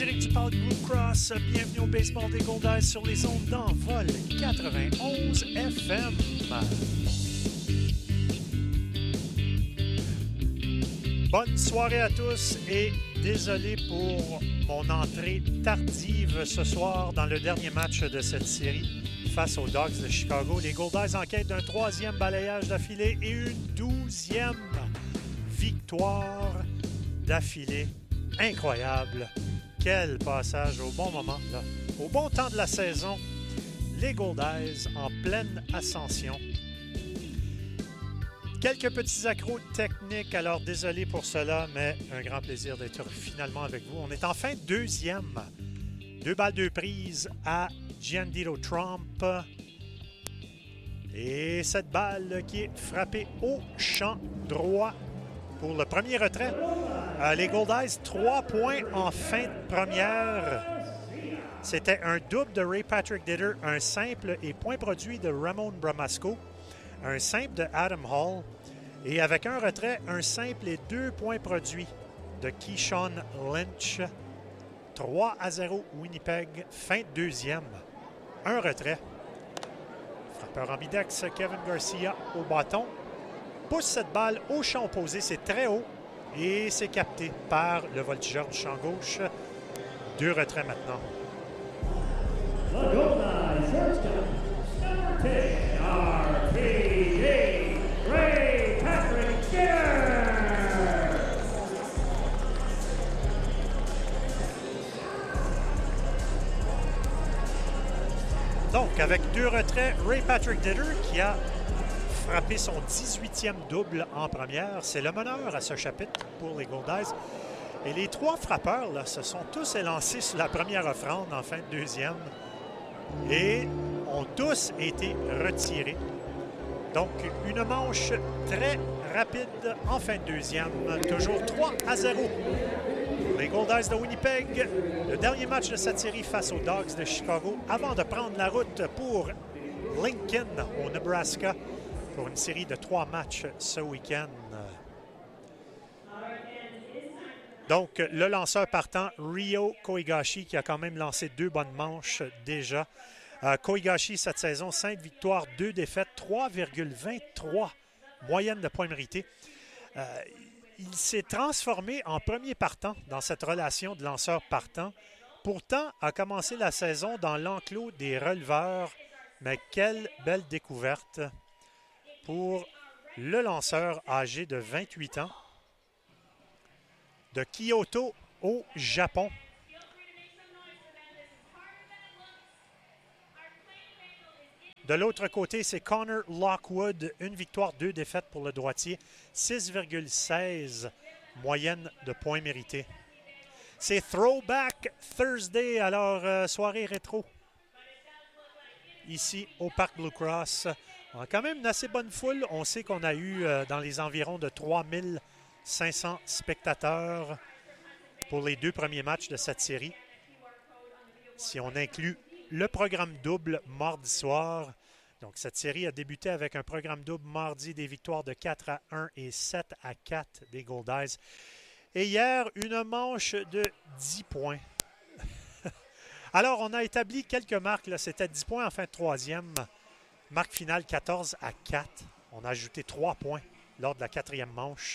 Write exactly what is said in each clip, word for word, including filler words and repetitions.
direct du parc Blue Cross. Bienvenue au baseball des Goldeyes sur les ondes d'Envol quatre-vingt-onze F M. Bonne soirée à tous et désolé pour mon entrée tardive ce soir dans le dernier match de cette série face aux Dogs de Chicago. Les Goldeyes en quête d'un troisième balayage d'affilée et une douzième victoire d'affilée. Incroyable! Quel passage au bon moment, là. Au bon temps de la saison, les Goldeyes en pleine ascension. Quelques petits accros techniques, alors désolé pour cela, mais un grand plaisir d'être finalement avec vous. On est enfin deuxième. Deux balles, deux prises à Giancarlo Trump. Et cette balle qui est frappée au champ droit pour le premier retrait. Euh, les Goldeyes, trois points en fin de première. C'était un double de Ray Patrick Ditter, un simple et point produit de Ramon Bramasco, un simple de Adam Hall, et avec un retrait, un simple et deux points produits de Keyshawn Lynch. trois à zéro Winnipeg, fin de deuxième. Un retrait. Frappeur ambidex, Kevin Garcia au bâton. Pousse cette balle au champ opposé, c'est très haut et c'est capté par le voltigeur du champ gauche. Deux retraits maintenant. Donc, avec deux retraits, Ray Patrick Ditter qui a frappé son dix-huitième double en première. C'est le meneur à ce chapitre pour les Goldeyes. Et les trois frappeurs là, se sont tous élancés sur la première offrande en fin de deuxième et ont tous été retirés. Donc, une manche très rapide en fin de deuxième. Toujours trois à zéro. Les Goldeyes de Winnipeg, le dernier match de cette série face aux Dogs de Chicago avant de prendre la route pour Lincoln au Nebraska pour une série de trois matchs ce week-end. Donc, le lanceur partant, Ryo Koigashi, qui a quand même lancé deux bonnes manches déjà. Euh, Koigashi, cette saison, cinq victoires, deux défaites, trois virgule vingt-trois moyenne de points mérités. Euh, il s'est transformé en premier partant dans cette relation de lanceur partant. Pourtant, a commencé la saison dans l'enclos des releveurs. Mais quelle belle découverte pour le lanceur âgé de vingt-huit ans de Kyoto au Japon. De l'autre côté, c'est Connor Lockwood. Une victoire, deux défaites pour le droitier. six virgule seize moyenne de points mérités. C'est Throwback Thursday, alors euh, soirée rétro. Ici au Parc Blue Cross. On a quand même une assez bonne foule. On sait qu'on a eu euh, dans les environs de trois mille cinq cents spectateurs pour les deux premiers matchs de cette série. Si on inclut le programme double mardi soir. Donc, cette série a débuté avec un programme double mardi, des victoires de quatre à un et sept à quatre des Goldeyes. Et hier, une manche de dix points. Alors, on a établi quelques marques. Là. C'était dix points en fin de troisième. Marque finale quatorze à quatre. On a ajouté trois points lors de la quatrième manche.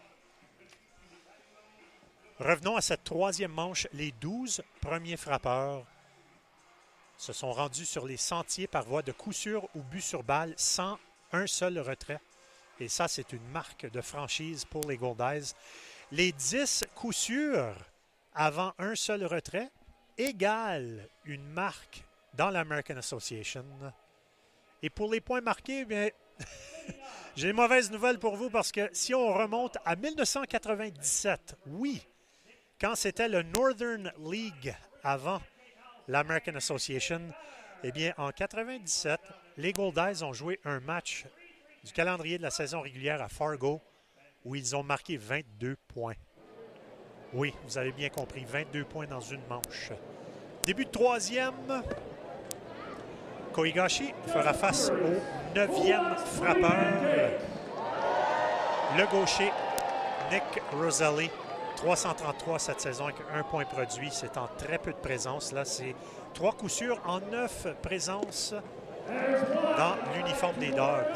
Revenons à cette troisième manche. Les douze premiers frappeurs se sont rendus sur les sentiers par voie de coup sûr ou but sur balle sans un seul retrait. Et ça, c'est une marque de franchise pour les Goldeyes. Les dix coups sûrs avant un seul retrait égale une marque dans l'American Association. Et pour les points marqués, bien, j'ai une mauvaise nouvelle pour vous parce que si on remonte à dix-neuf cent quatre-vingt-dix-sept, oui, quand c'était le Northern League avant l'American Association, eh bien, en quatre-vingt-dix-sept, les Goldeyes ont joué un match du calendrier de la saison régulière à Fargo où ils ont marqué vingt-deux points. Oui, vous avez bien compris, vingt-deux points dans une manche. Début de troisième, Koigashi fera face au neuvième frappeur, le gaucher Nick Roselli. trois cent trente-trois cette saison avec un point produit. C'est en très peu de présence. Là, c'est trois coups sûrs en neuf présences dans l'uniforme des Dogs.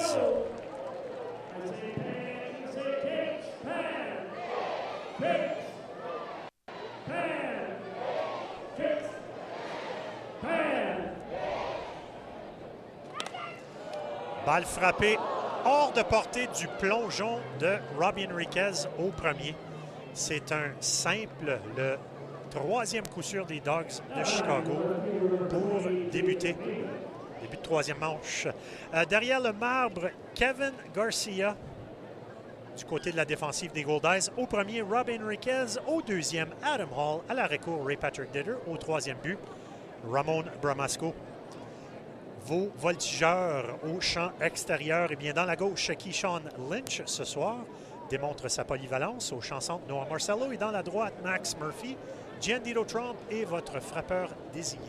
Balle frappée hors de portée du plongeon de Robbie Enriquez au premier. C'est un simple, le troisième coup sûr des Dogs de Chicago pour débuter. Début de troisième manche. Euh, derrière le marbre, Kevin Garcia du côté de la défensive des Goldeyes. Au premier, Robbie Enriquez. Au deuxième, Adam Hall. À l'arrêt-court, Ray Patrick Ditter. Au troisième but, Ramon Bramasco. Vos voltigeurs au champ extérieur. Et bien dans la gauche, Keyshawn Lynch ce soir démontre sa polyvalence. Au champ centre, Noah Marcello. Et dans la droite, Max Murphy, Gianvito Trump et votre frappeur désigné.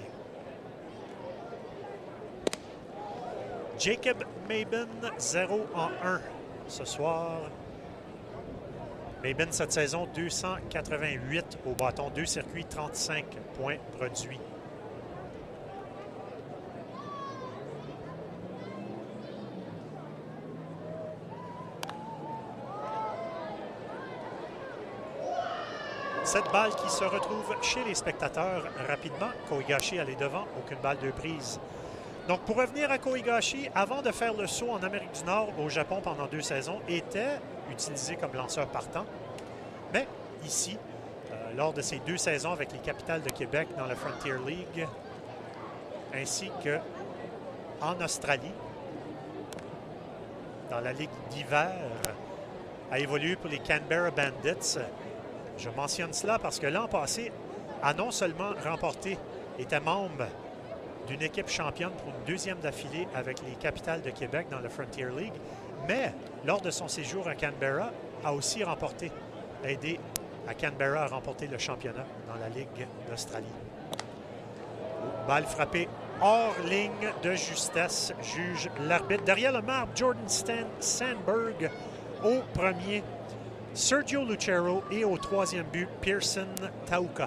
Jacob Maben, zéro en un ce soir. Maben cette saison, deux cent quatre-vingt-huit au bâton, deux circuits, trente-cinq points produits. Cette balle qui se retrouve chez les spectateurs rapidement. Kohigashi allait devant, aucune balle de prise. Donc, pour revenir à Kohigashi, avant de faire le saut en Amérique du Nord, au Japon pendant deux saisons, était utilisé comme lanceur partant. Mais ici, euh, lors de ces deux saisons avec les Capitals de Québec dans la Frontier League, ainsi qu'en Australie, dans la Ligue d'hiver, a évolué pour les Canberra Bandits. Je mentionne cela parce que l'an passé, a non seulement remporté, était membre d'une équipe championne pour une deuxième d'affilée avec les Capitals de Québec dans la Frontier League, mais lors de son séjour à Canberra, a aussi remporté, aidé à Canberra à remporter le championnat dans la Ligue d'Australie. Balle frappée hors ligne de justesse, juge l'arbitre. Derrière le marbre, Jordan Stan Sandberg au premier, Sergio Lucero et au troisième but, Pearson Tauka.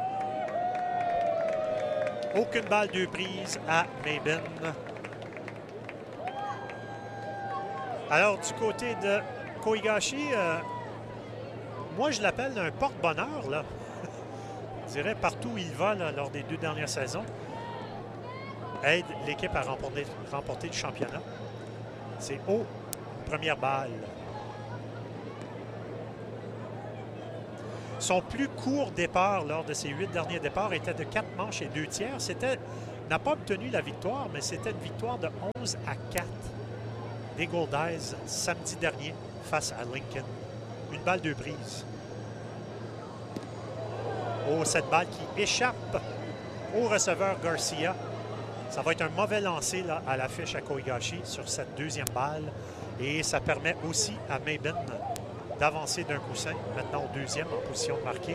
Aucune balle de prise à Maben. Alors, du côté de Kohigashi, euh, moi, je l'appelle un porte-bonheur, là. Je dirais partout où il va là, lors des deux dernières saisons. Aide l'équipe à remporter, remporter le championnat. C'est haut, première balle. Son plus court départ lors de ses huit derniers départs était de quatre manches et deux tiers. C'était, n'a pas obtenu la victoire, mais c'était une victoire de onze à quatre des Goldeyes samedi dernier face à Lincoln. Une balle de prise. Oh, cette balle qui échappe au receveur Garcia. Ça va être un mauvais lancer là, à l'affiche à Kohigashi sur cette deuxième balle. Et ça permet aussi à Maben d'avancer d'un coussin, maintenant au deuxième en position de marquer.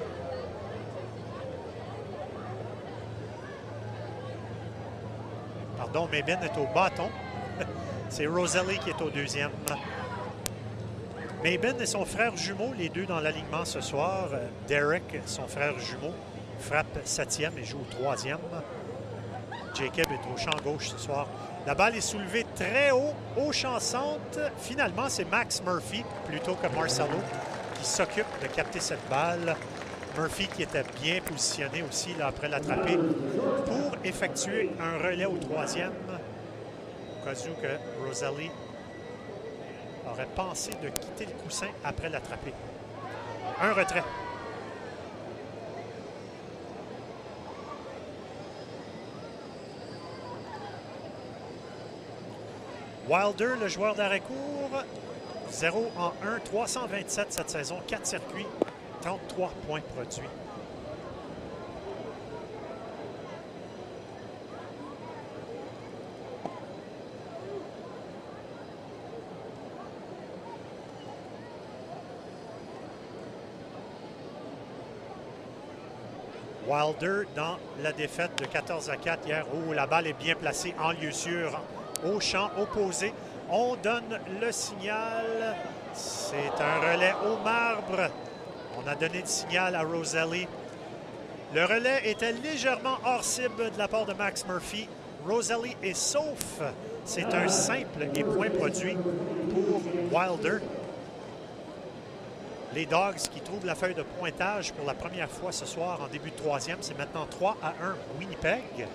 Pardon, Maben est au bâton. C'est Roselli qui est au deuxième. Maben et son frère jumeau, les deux dans l'alignement ce soir. Derek, son frère jumeau, frappe septième et joue au troisième. Jacob est au champ gauche ce soir. La balle est soulevée très haut, au champ centre. Finalement, c'est Max Murphy, plutôt que Marcello, qui s'occupe de capter cette balle. Murphy qui était bien positionné aussi là, après l'attraper pour effectuer un relais au troisième. Au cas où que Roselli aurait pensé de quitter le coussin après l'attraper. Un retrait. Wilder, le joueur d'arrêt-court, zéro en un, trois cent vingt-sept cette saison, quatre circuits, trente-trois points produits. Wilder dans la défaite de quatorze à quatre hier, où la balle est bien placée en lieu sûr. Au champ opposé, on donne le signal. C'est un relais au marbre. On On a donné le signal à Roselli. Le relais était légèrement hors cible de la part de Max Murphy. Roselli est sauf. C'est un simple et point produit pour Wilder. Les Dogs qui trouvent la feuille de pointage pour la première fois ce soir en début de troisième. C'est maintenant trois à un Winnipeg.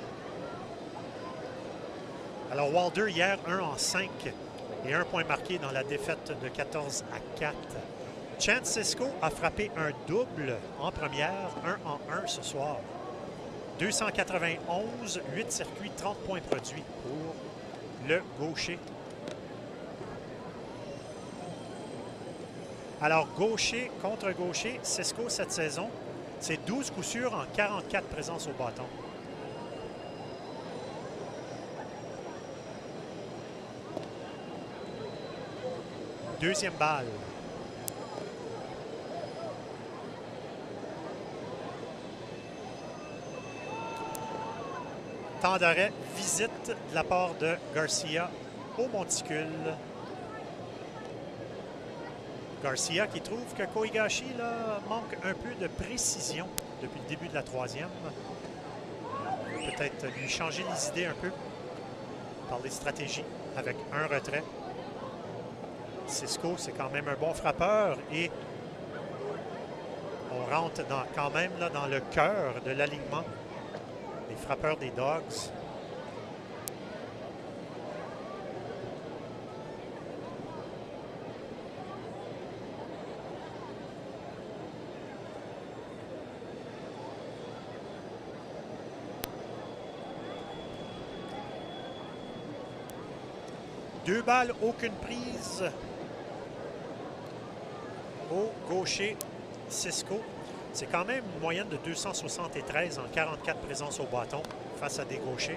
Alors Wilder hier un en cinq et un point marqué dans la défaite de quatorze à quatre. Chance Sisco a frappé un double en première, un en un ce soir. deux cent quatre-vingt-onze, huit circuits, trente points produits pour le gaucher. Alors, gaucher contre gaucher, Sisco cette saison, c'est douze coups sûrs en quarante-quatre présences au bâton. Deuxième balle. Temps d'arrêt, visite de la part de Garcia au monticule. Garcia qui trouve que Koigashi là, manque un peu de précision depuis le début de la troisième. Peut-être lui changer les idées un peu par les stratégies avec un retrait. Sisco, c'est quand même un bon frappeur et on rentre dans, quand même là, dans le cœur de l'alignement des frappeurs des Dogs. Deux balles, aucune prise au gaucher Sisco. C'est quand même une moyenne de deux cent soixante-treize en quarante-quatre présences au bâton face à des gauchers.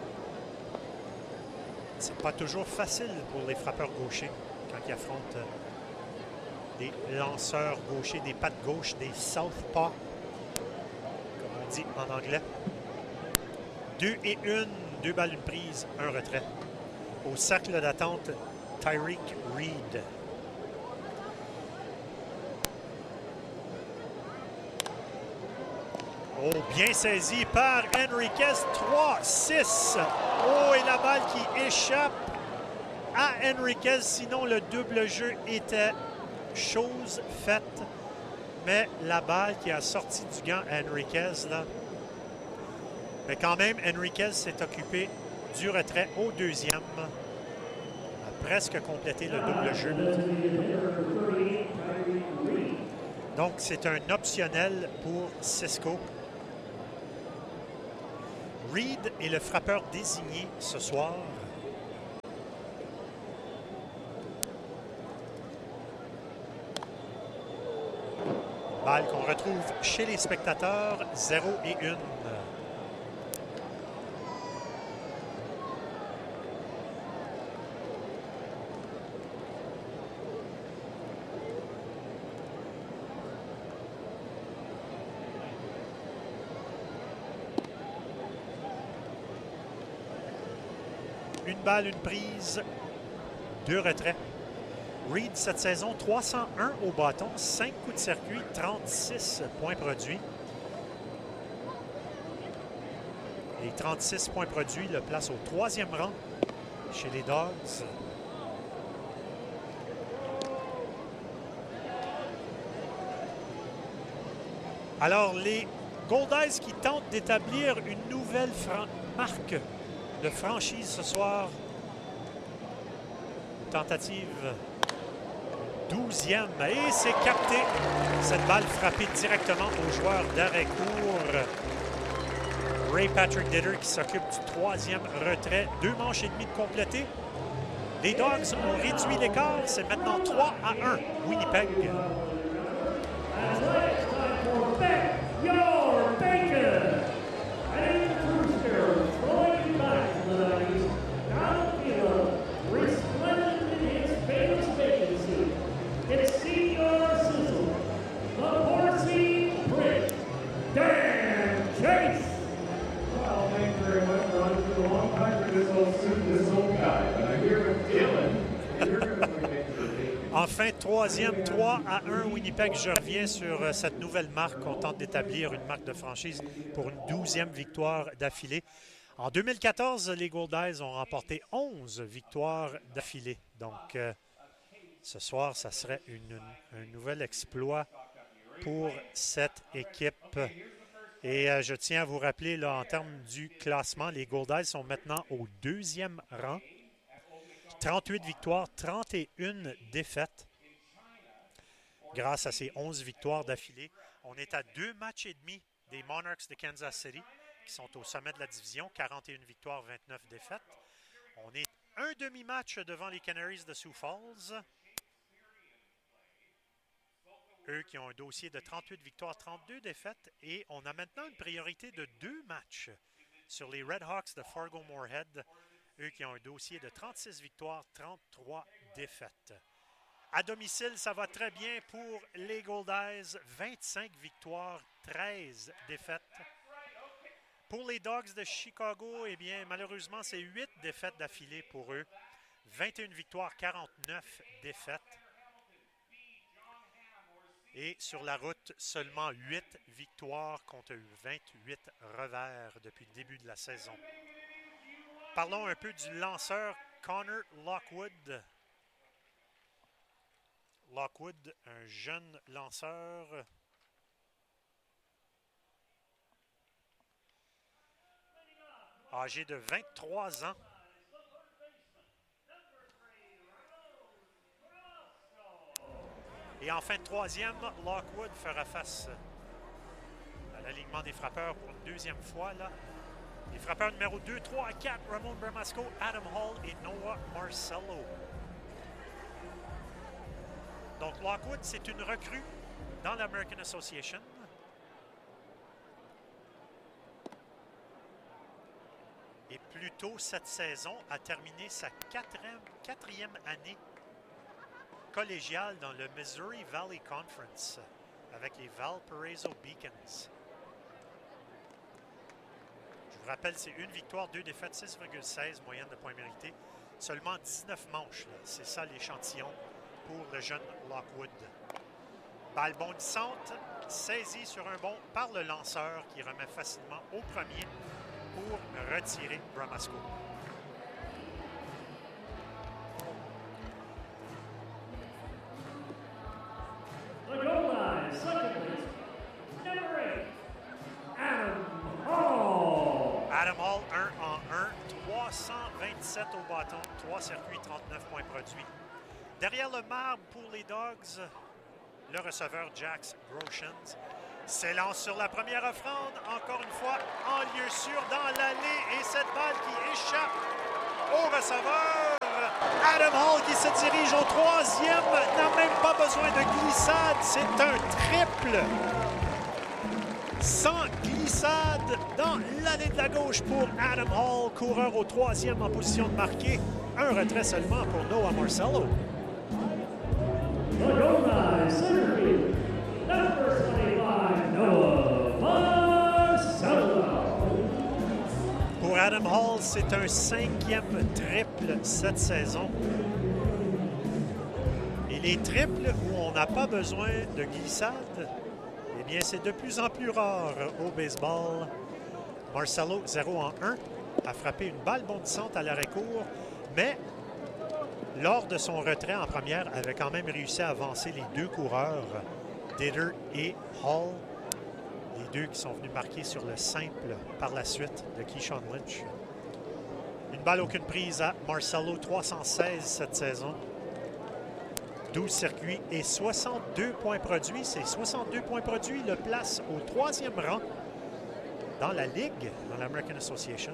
C'est pas toujours facile pour les frappeurs gauchers quand ils affrontent des lanceurs gauchers, des pattes gauches, des southpaws, comme on dit en anglais. Deux et une, deux balles, une prise, un retrait. Au cercle d'attente, Tyreek Reed. Oh, bien saisi par Enriquez, trois six. Oh, et la balle qui échappe à Enriquez. Sinon, le double jeu était chose faite. Mais la balle qui a sorti du gant à Enriquez, là. Mais quand même, Enriquez s'est occupé du retrait au deuxième. A presque complété le double jeu. Donc, c'est un optionnel pour Sisco. Reed est le frappeur désigné ce soir. Balle qu'on retrouve chez les spectateurs, zéro et une. Une balle, une prise, deux retraits. Reed, cette saison, trois cent un au bâton, cinq coups de circuit, trente-six points produits. Les trente-six points produits le placent au troisième rang chez les Dogs. Alors, les Goldeyes qui tentent d'établir une nouvelle marque de franchise ce soir. Tentative douzième. Et c'est capté. Cette balle frappée directement au joueur d'arrêt-court. Ray Patrick Ditter qui s'occupe du troisième retrait. Deux manches et demie de complété. Les Dogs ont réduit l'écart. C'est maintenant trois à un. Winnipeg. En fin de troisième, trois à un Winnipeg. Je reviens sur euh, cette nouvelle marque. On tente d'établir une marque de franchise pour une douzième victoire d'affilée. En deux mille quatorze, les Goldeyes ont remporté onze victoires d'affilée. Donc, euh, ce soir, ça serait une, une, un nouvel exploit pour cette équipe. Et euh, je tiens à vous rappeler, là, en termes du classement, les Goldeyes sont maintenant au deuxième rang. trente-huit victoires, trente et une défaites. Grâce à ces onze victoires d'affilée, on est à deux matchs et demi des Monarchs de Kansas City, qui sont au sommet de la division, quarante et une victoires, vingt-neuf défaites. On est un demi-match devant les Canaries de Sioux Falls. Eux qui ont un dossier de trente-huit victoires, trente-deux défaites. Et on a maintenant une priorité de deux matchs sur les Red Hawks de Fargo-Moorhead. Eux qui ont un dossier de trente-six victoires, trente-trois défaites. À domicile, ça va très bien pour les Goldeyes. vingt-cinq victoires, treize défaites. Pour les Dogs de Chicago, eh bien, malheureusement, c'est huit défaites d'affilée pour eux. vingt et une victoires, quarante-neuf défaites. Et sur la route, seulement huit victoires contre vingt-huit revers depuis le début de la saison. Parlons un peu du lanceur Connor Lockwood. Lockwood, un jeune lanceur. Âgé de vingt-trois ans. Et en fin de troisième, Lockwood fera face à l'alignement des frappeurs pour une deuxième fois. Là. Les frappeurs numéro deux, trois, quatre, Ramon Bramasco, Adam Hall et Noah Marcello. Donc Lockwood, c'est une recrue dans l'American Association. Et plus tôt cette saison, a terminé sa quatrième, quatrième année collégiale dans le Missouri Valley Conference avec les Valparaiso Beacons. Je vous rappelle, c'est une victoire, deux défaites, six virgule seize moyenne de points mérités. Seulement dix-neuf manches. C'est ça l'échantillon pour le jeune Lockwood. Balle bondissante, saisie sur un bond par le lanceur qui remet facilement au premier pour retirer Bramasco. Adam Hall, un en un, trois cent vingt-sept au bâton, trois circuits, trente-neuf points produits. Derrière le marbre pour les Dogs, le receveur Jax Groshans s'élance sur la première offrande, encore une fois en lieu sûr dans l'allée et cette balle qui échappe au receveur. Adam Hall qui se dirige au troisième, n'a même pas besoin de glissade, c'est un triple. Sans glissade dans l'allée de la gauche pour Adam Hall, coureur au troisième en position de marquer. Un retrait seulement pour Noah Marcello. Pour Adam Hall, c'est un cinquième triple cette saison. Et les triples où on n'a pas besoin de glissade, eh bien, c'est de plus en plus rare au baseball. Marcello, zéro en un, a frappé une balle bondissante à l'arrêt-court, mais lors de son retrait en première, avait quand même réussi à avancer les deux coureurs, Ditter et Hall, les deux qui sont venus marquer sur le simple par la suite de Keyshawn Lynch. Une balle aucune prise à Marcello, trois cent seize cette saison. douze circuits et soixante-deux points produits. Ces soixante-deux points produits le placent au troisième rang dans la Ligue, dans l'American Association.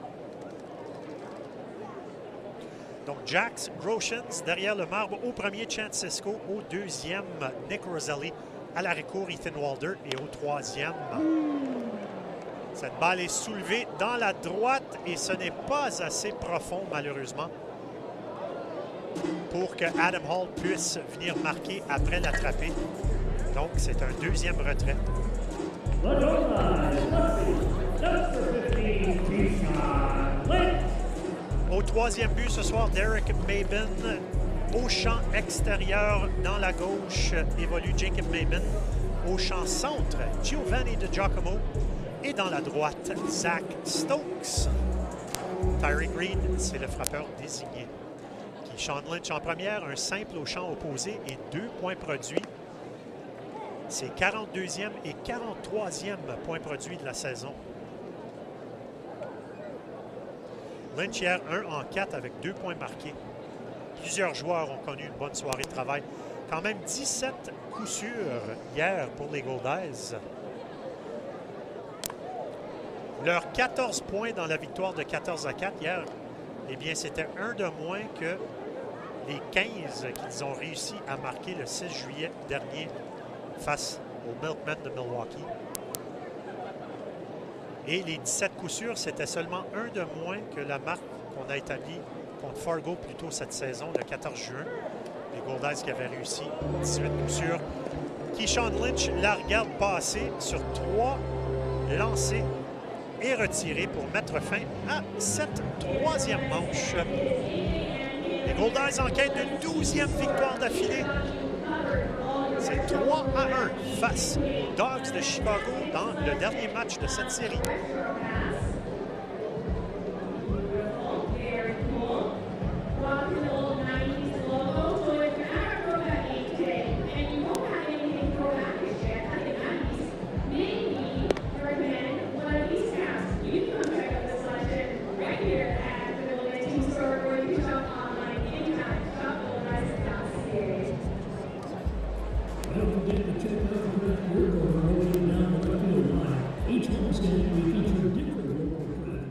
Donc, Jax Groshans derrière le marbre au premier, Chance Sisco au deuxième, Nick Roselli à l'arrêt-court, Ethan Walder et au troisième. Cette balle est soulevée dans la droite et ce n'est pas assez profond, malheureusement, pour que Adam Hall puisse venir marquer après l'attraper. Donc, c'est un deuxième retrait. Au troisième but ce soir, Derek Maben Au champ extérieur, dans la gauche, évolue Jacob Maben. Au champ centre, Giovanni De Giacomo. Et dans la droite, Zach Stokes. Tyrie Green, c'est le frappeur désigné. Keyshawn Lynch en première, un simple au champ opposé et deux points produits. C'est quarante-deuxième et quarante-troisième point produit de la saison. Lynch hier un en quatre avec deux points marqués. Plusieurs joueurs ont connu une bonne soirée de travail. Quand même dix-sept coups sûrs hier pour les Goldeyes. Leurs quatorze points dans la victoire de quatorze à quatre hier, eh bien, c'était un de moins que les quinze qu'ils ont réussi à marquer le six juillet dernier face aux Milkmen de Milwaukee. Et les dix-sept coups sûrs, c'était seulement un de moins que la marque qu'on a établie contre Fargo plus tôt cette saison, le quatorze juin. Les Goldeyes qui avaient réussi dix-huit coups sûrs. Keyshawn Lynch la regarde passer sur trois lancés et retiré pour mettre fin à cette troisième manche. Les Goldeyes en quête d'une douzième victoire d'affilée. C'est trois à un face aux Dogs de Chicago dans le dernier match de cette série.